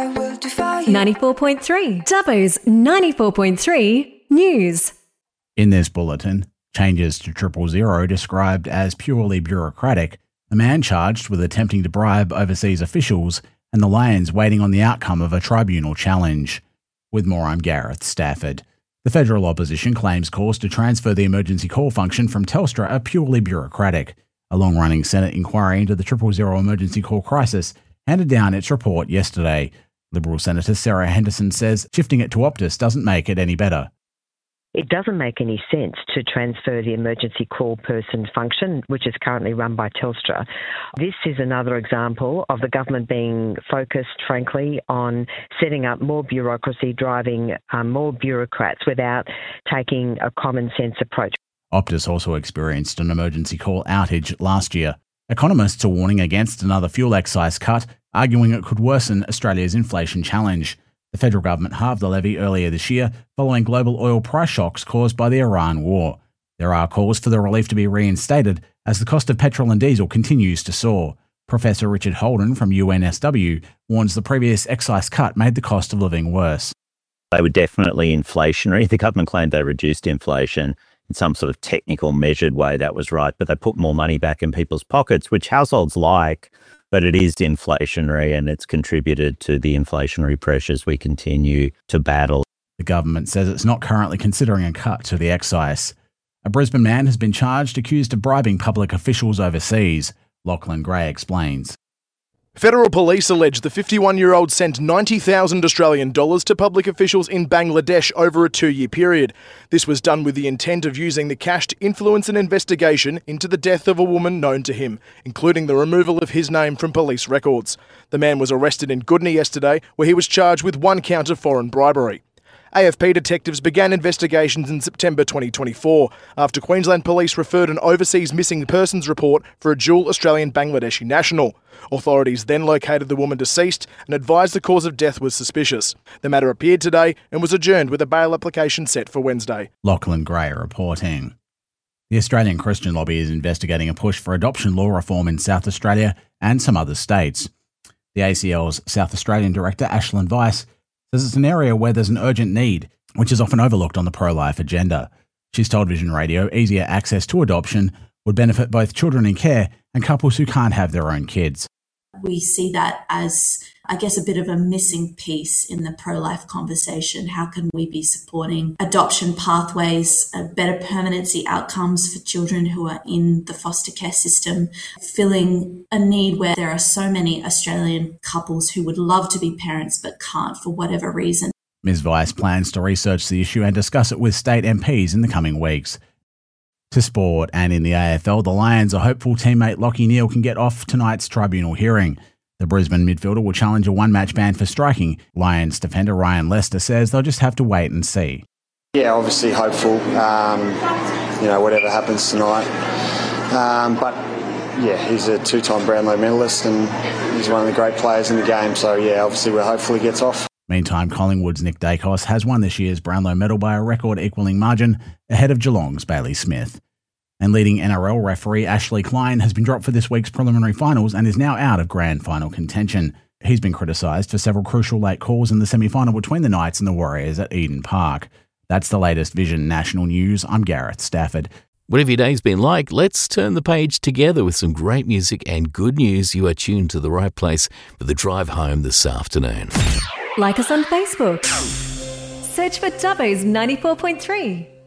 I will defy you. 94.3. Dubbo's 94.3 News. In this bulletin, changes to 000 described as purely bureaucratic, a man charged with attempting to bribe overseas officials, and the Lions waiting on the outcome of a tribunal challenge. With more, I'm Gareth Stafford. The federal opposition claims calls to transfer the emergency call function from Telstra are purely bureaucratic. A long-running Senate inquiry into the 000 emergency call crisis handed down its report yesterday. Liberal Senator Sarah Henderson says shifting it to Optus doesn't make it any better. It doesn't make any sense to transfer the emergency call person function, which is currently run by Telstra. This is another example of the government being focused, frankly, on setting up more bureaucracy, driving more bureaucrats without taking a common sense approach. Optus also experienced an emergency call outage last year. Economists are warning against another fuel excise cut, arguing it could worsen Australia's inflation challenge. The federal government halved the levy earlier this year following global oil price shocks caused by the Iran war. There are calls for the relief to be reinstated as the cost of petrol and diesel continues to soar. Professor Richard Holden from UNSW warns the previous excise cut made the cost of living worse. They were definitely inflationary. The government claimed they reduced inflation in some sort of technical measured way. That was right, but they put more money back in people's pockets, which households like. But it is inflationary and it's contributed to the inflationary pressures we continue to battle. The government says it's not currently considering a cut to the excise. A Brisbane man has been charged accused of bribing public officials overseas. Lachlan Gray explains. Federal police allege the 51-year-old sent $90,000 Australian to public officials in Bangladesh over a 2-year period. This was done with the intent of using the cash to influence an investigation into the death of a woman known to him, including the removal of his name from police records. The man was arrested in Goodney yesterday, where he was charged with 1 count of foreign bribery. AFP detectives began investigations in September 2024 after Queensland Police referred an overseas missing persons report for a dual Australian-Bangladeshi national. Authorities then located the woman deceased and advised the cause of death was suspicious. The matter appeared today and was adjourned with a bail application set for Wednesday. Lachlan Gray reporting. The Australian Christian Lobby is investigating a push for adoption law reform in South Australia and some other states. The ACL's South Australian director, Ashlyn Weiss, says it's an area where there's an urgent need, which is often overlooked on the pro-life agenda. She's told Vision Radio easier access to adoption would benefit both children in care and couples who can't have their own kids. We see that as, I guess, a bit of a missing piece in the pro-life conversation. How can we be supporting adoption pathways, better permanency outcomes for children who are in the foster care system, filling a need where there are so many Australian couples who would love to be parents but can't for whatever reason. Ms Weiss plans to research the issue and discuss it with state MPs in the coming weeks. To sport, and in the AFL, the Lions are hopeful teammate Lachie Neale can get off tonight's tribunal hearing. The Brisbane midfielder will challenge a one-match ban for striking. Lions defender Ryan Lester says they'll just have to wait and see. Yeah, obviously hopeful, whatever happens tonight. But yeah, he's a 2-time Brownlow medalist and he's one of the great players in the game. So yeah, obviously we're hopeful he gets off. Meantime, Collingwood's Nick Dacos has won this year's Brownlow medal by a record-equalling margin ahead of Geelong's Bailey Smith. And leading NRL referee Ashley Klein has been dropped for this week's preliminary finals and is now out of grand final contention. He's been criticised for several crucial late calls in the semi-final between the Knights and the Warriors at Eden Park. That's the latest Vision National News. I'm Gareth Stafford. Whatever your day's been like, let's turn the page together with some great music and good news. You are tuned to the right place for the drive home this afternoon. Like us on Facebook. Search for Dubbo's 94.3.